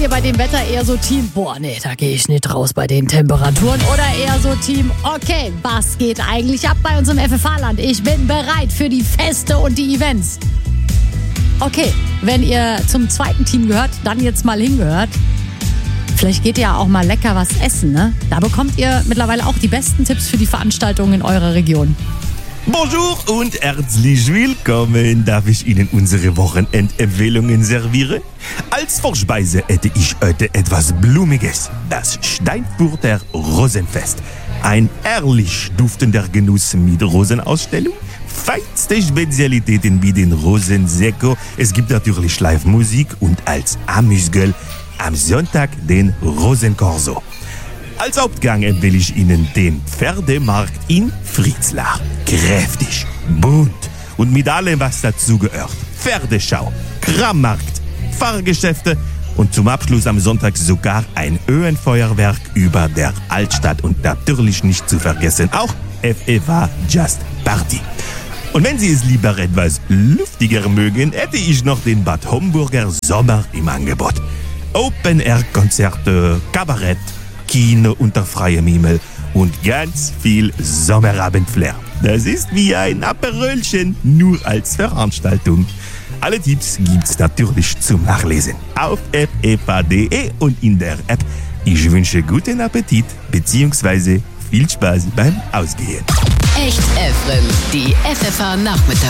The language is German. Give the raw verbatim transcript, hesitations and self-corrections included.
ihr bei dem Wetter eher so Team, boah, nee, da gehe ich nicht raus bei den Temperaturen? Oder eher so Team, okay, was geht eigentlich ab bei uns im F F H-Land? Ich bin bereit für die Feste und die Events. Okay, wenn ihr zum zweiten Team gehört, dann jetzt mal hingehört. Vielleicht geht ihr ja auch mal lecker was essen, ne? Da bekommt ihr mittlerweile auch die besten Tipps für die Veranstaltungen in eurer Region. Bonjour und herzlich willkommen. Darf ich Ihnen unsere Wochenendempfehlungen servieren? Als Vorspeise hätte ich heute etwas Blumiges. Das Steinfurter Rosenfest. Ein herrlich duftender Genuss mit Rosenausstellung. Feinste Spezialitäten wie den Rosensekko. Es gibt natürlich Live-Musik und als Amüsgöl am Sonntag den Rosenkorso. Als Hauptgang empfehle ich Ihnen den Pferdemarkt in Fritzlar. Kräftig, bunt und mit allem, was dazu gehört. Pferdeschau, Krammarkt, Fahrgeschäfte und zum Abschluss am Sonntag sogar ein Höhenfeuerwerk über der Altstadt. Und natürlich nicht zu vergessen auch F F H Just Party. Und wenn Sie es lieber etwas luftiger mögen, hätte ich noch den Bad Homburger Sommer im Angebot. Open-Air-Konzerte, Kabarett, Kino unter freiem Himmel und ganz viel Sommerabendflair. Das ist wie ein Aperölchen, nur als Veranstaltung. Alle Tipps gibt's natürlich zum Nachlesen auf f f h punkt d e und in der App. Ich wünsche guten Appetit bzw. viel Spaß beim Ausgehen. Echt F M, die F F H Nachmittags